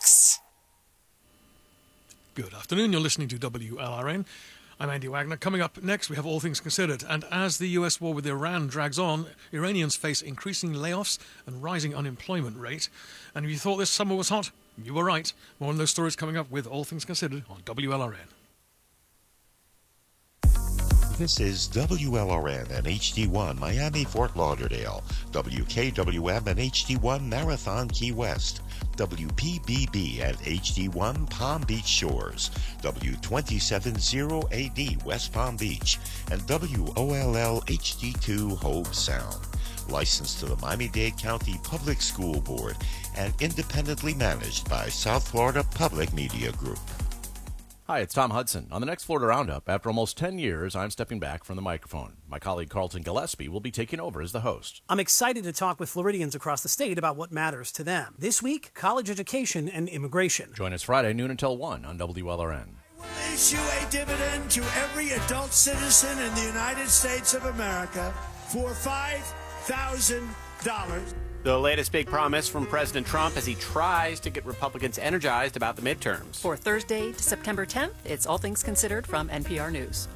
Facts. Good afternoon, you're listening to WLRN. I'm Andy Wagner. Coming up next, we have All Things Considered. And as the US war with Iran drags on, Iranians face increasing layoffs and rising unemployment rate. And if you thought this summer was hot, you were right. More on those stories coming up with All Things Considered on WLRN. This is WLRN and HD1 Miami, Fort Lauderdale, WKWM and HD1 Marathon, Key West, WPBB and HD1 Palm Beach Shores, W270AD West Palm Beach, and WOLL HD2 Hobe Sound. Licensed to the Miami-Dade County Public School Board and independently managed by South Florida Public Media Group. Hi, it's Tom Hudson. On the next Florida Roundup, after almost 10 years, I'm stepping back from the microphone. My colleague Carlton Gillespie will be taking over as the host. I'm excited to talk with Floridians across the state about what matters to them. This week, college education and immigration. Join us Friday, noon until 1 on WLRN. I will issue a dividend to every adult citizen in the United States of America for $5,000. The latest big promise from President Trump as he tries to get Republicans energized about the midterms. For Thursday, September 10th, it's All Things Considered from NPR News.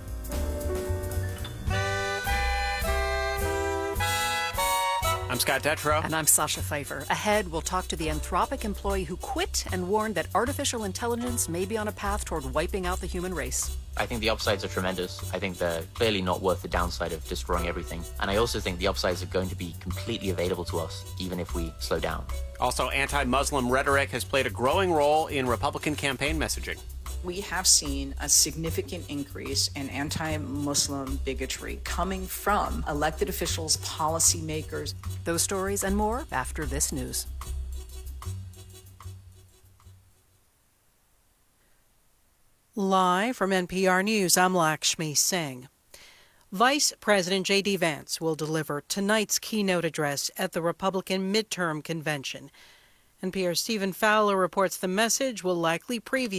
I'm Scott Detrow. And I'm Sasha Pfeiffer. Ahead, we'll talk to the Anthropic employee who quit and warned that artificial intelligence may be on a path toward wiping out the human race. I think the upsides are tremendous. I think they're clearly not worth the downside of destroying everything. And I also think the upsides are going to be completely available to us, even if we slow down. Also, anti-Muslim rhetoric has played a growing role in Republican campaign messaging. We have seen a significant increase in anti-Muslim bigotry coming from elected officials, policymakers. Those stories and more after this news. Live from NPR News, I'm Lakshmi Singh. Vice President J.D. Vance will deliver tonight's keynote address at the Republican midterm convention. NPR's Stephen Fowler reports the message will likely preview